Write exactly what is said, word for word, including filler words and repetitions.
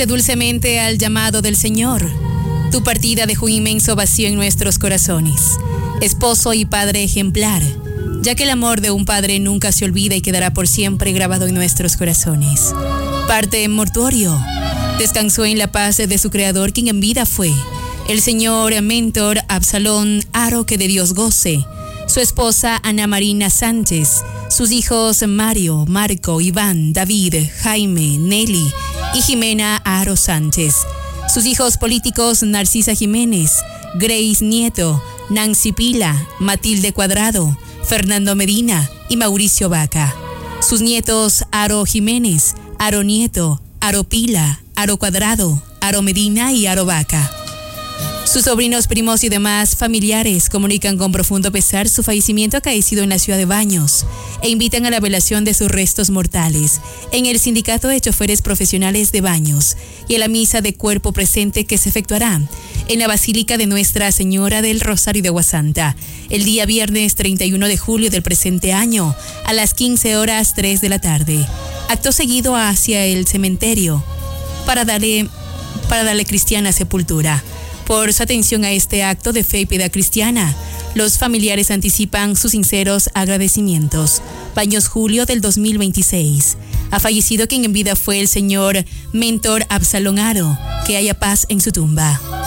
Dulcemente al llamado del Señor. Tu partida dejó un inmenso vacío en nuestros corazones. Esposo y padre ejemplar, ya que el amor de un padre nunca se olvida y quedará por siempre grabado en nuestros corazones. Parte en mortuorio. Descansó en la paz de su creador, quien en vida fue el señor Mentor Absalón Haro, que de Dios goce. Su esposa Ana Marina Sánchez, sus hijos Mario, Marco, Iván, David, Jaime, Nelly y Jimena Haro Sánchez. Sus hijos políticos Narcisa Jiménez, Grace Nieto, Nancy Pila, Matilde Cuadrado, Fernando Medina y Mauricio Vaca. Sus nietos Haro Jiménez, Haro Nieto, Haro Pila, Haro Cuadrado, Haro Medina y Haro Vaca. Sus sobrinos, primos y demás familiares comunican con profundo pesar su fallecimiento acaecido en la ciudad de Baños e invitan a la velación de sus restos mortales en el Sindicato de Choferes Profesionales de Baños y a la misa de cuerpo presente que se efectuará en la Basílica de Nuestra Señora del Rosario de Aguasanta el día viernes treinta y uno de julio del presente año a las quince horas tres de la tarde. Acto seguido hacia el cementerio para darle, para darle cristiana sepultura. Por su atención a este acto de fe y piedad cristiana, los familiares anticipan sus sinceros agradecimientos. Baños, julio del dos mil veintiséis. Ha fallecido quien en vida fue el señor Mentor Absalón Haro. Que haya paz en su tumba.